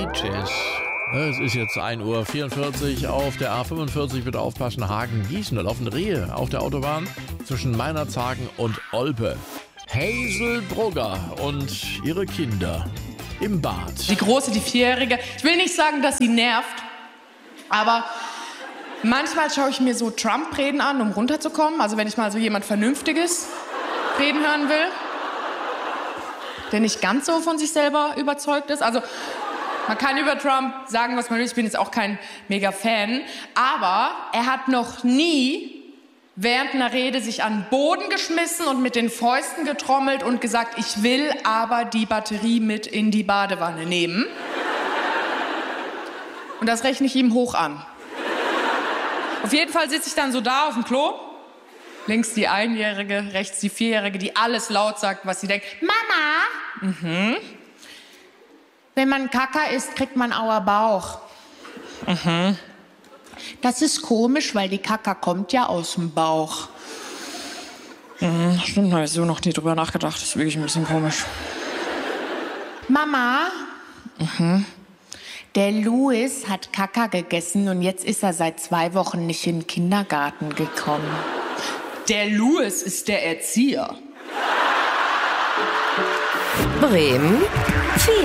Beaches. Es ist jetzt 1:44 Uhr auf der A45. Bitte aufpassen, Hagen-Gießen. Da laufen Rehe auf der Autobahn zwischen Meinerzhagen und Olpe. Hazel Brugger und ihre Kinder im Bad. Die Große, die 4-Jährige. Ich will nicht sagen, dass sie nervt, aber manchmal schaue ich mir so Trump-Reden an, um runterzukommen. Also wenn ich mal so jemand Vernünftiges reden hören will, der nicht ganz so von sich selber überzeugt ist. Also man kann über Trump sagen, was man will. Ich bin jetzt auch kein Mega-Fan. Aber er hat noch nie während einer Rede sich an den Boden geschmissen und mit den Fäusten getrommelt und gesagt, ich will aber die Batterie mit in die Badewanne nehmen. Und das rechne ich ihm hoch an. Auf jeden Fall sitze ich dann so da auf dem Klo. Links die 1-Jährige, rechts die 4-Jährige, die alles laut sagt, was sie denkt. Mama! Mhm. Wenn man Kaka isst, kriegt man auer Bauch. Mhm. Das ist komisch, weil die Kaka kommt ja aus dem Bauch. Mhm, stimmt, habe ich so noch nie drüber nachgedacht. Das ist wirklich ein bisschen komisch. Mama? Mhm. Der Louis hat Kaka gegessen und jetzt ist er seit 2 Wochen nicht in den Kindergarten gekommen. Der Louis ist der Erzieher. Bremen 4.